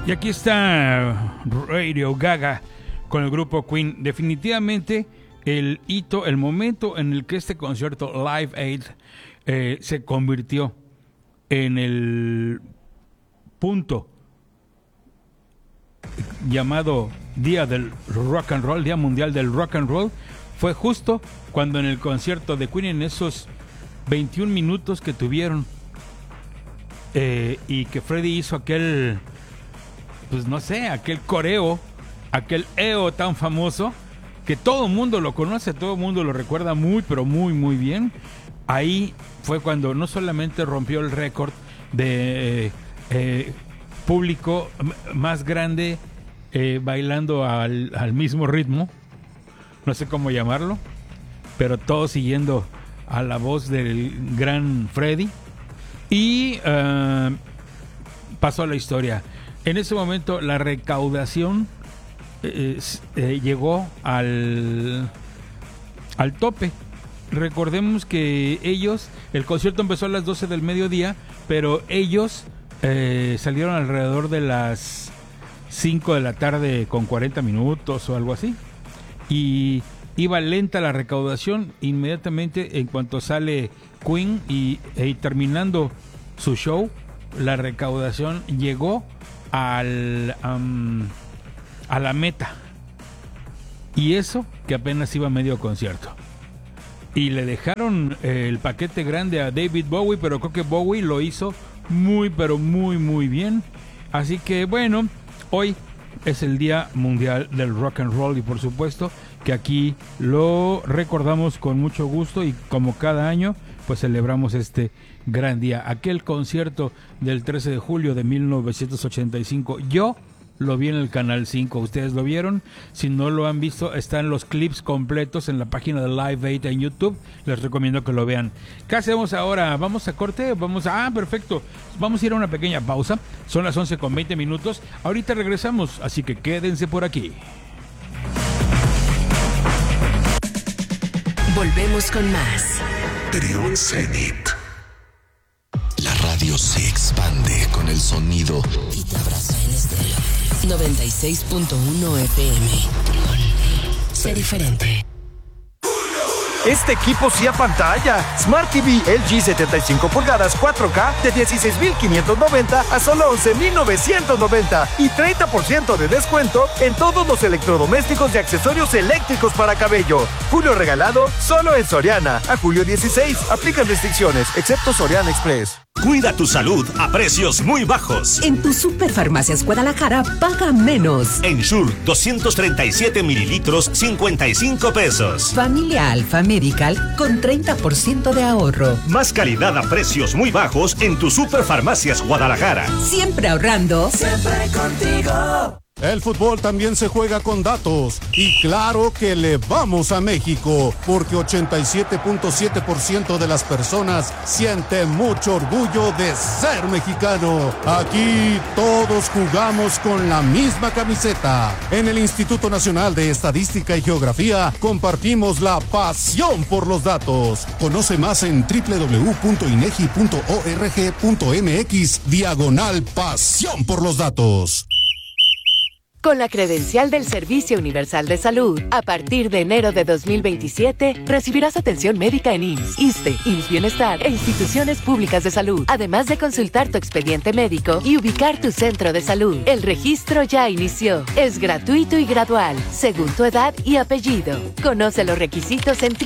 Y aquí está Radio Gaga con el grupo Queen. Definitivamente el hito, el momento en el que este concierto Live Aid se convirtió en el punto llamado Día del Rock and Roll, Día Mundial del Rock and Roll, fue justo cuando en el concierto de Queen, en esos 21 minutos que tuvieron, y que Freddie hizo aquel, pues no sé, aquel coreo, aquel EO tan famoso, que todo el mundo lo conoce, todo el mundo lo recuerda muy, pero muy, muy bien. Ahí fue cuando no solamente rompió el récord de público más grande bailando al mismo ritmo, no sé cómo llamarlo, pero todos siguiendo a la voz del gran Freddie, y pasó a la historia. En ese momento la recaudación llegó al tope. Recordemos que el concierto empezó a las 12 del mediodía, pero ellos salieron alrededor de las 5 de la tarde con 40 minutos o algo así. Y iba lenta la recaudación. Inmediatamente, en cuanto sale Queen y terminando su show, la recaudación llegó a la meta. Y eso que apenas iba medio concierto. Y le dejaron el paquete grande a David Bowie, pero creo que Bowie lo hizo muy, pero muy, muy bien. Así que bueno, hoy es el Día Mundial del Rock and Roll, y por supuesto que aquí lo recordamos con mucho gusto, y como cada año pues celebramos este gran día. Aquel concierto del 13 de julio de 1985, yo lo vi en el Canal 5. ¿Ustedes lo vieron? Si no lo han visto, están los clips completos en la página de Live Aid en YouTube. Les recomiendo que lo vean. ¿Qué hacemos ahora? ¿Vamos a corte? Perfecto. Vamos a ir a una pequeña pausa. Son las 11:20. Ahorita regresamos, así que quédense por aquí. Volvemos con más. Trión Zenit. La radio se expande con el sonido y te abraza en estéreo. 96.1 FM. Sé diferente. Este equipo sí a pantalla. Smart TV LG 75 pulgadas 4K de 16,590 a solo 11,990 y 30% de descuento en todos los electrodomésticos y accesorios eléctricos para cabello. Julio regalado solo en Soriana. A julio 16. Aplican restricciones, excepto Soriana Express. Cuida tu salud a precios muy bajos. En tu Superfarmacias Guadalajara, paga menos. Ensure 237 mililitros, 55 pesos. Familia Alfa Medical con 30% de ahorro. Más calidad a precios muy bajos en tu Superfarmacias Guadalajara. Siempre ahorrando. Siempre contigo. El fútbol también se juega con datos, y claro que le vamos a México, porque 87.7% de las personas sienten mucho orgullo de ser mexicano. Aquí todos jugamos con la misma camiseta. En el Instituto Nacional de Estadística y Geografía compartimos la pasión por los datos. Conoce más en www.inegi.org.mx/pasión por los datos. Con la credencial del Servicio Universal de Salud, a partir de enero de 2027, recibirás atención médica en IMSS, ISSSTE, IMSS Bienestar e instituciones públicas de salud, además de consultar tu expediente médico y ubicar tu centro de salud. El registro ya inició. Es gratuito y gradual, según tu edad y apellido. Conoce los requisitos en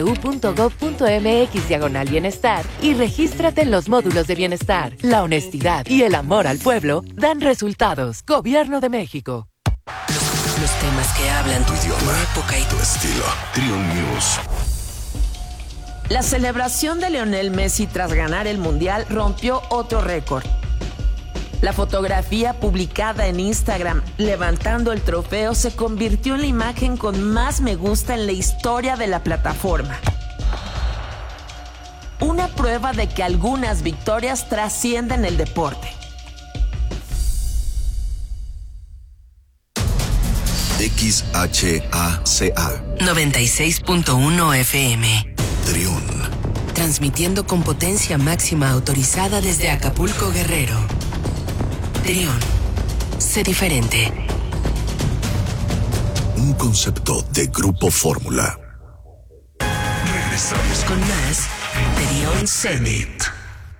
www.gov.mx/bienestar y regístrate en los módulos de bienestar. La honestidad y el amor al pueblo dan resultados. Gobierno de México. Los temas que hablan tu idioma, tu época y tu estilo. Trión News. La celebración de Lionel Messi tras ganar el Mundial rompió otro récord. La fotografía publicada en Instagram levantando el trofeo se convirtió en la imagen con más me gusta en la historia de la plataforma. Una prueba de que algunas victorias trascienden el deporte. XHACA 96.1 FM. Trión. Transmitiendo con potencia máxima autorizada desde Acapulco, Guerrero. Trión. hace diferente. Un concepto de Grupo Fórmula. Regresamos con más de Beyond Zenith.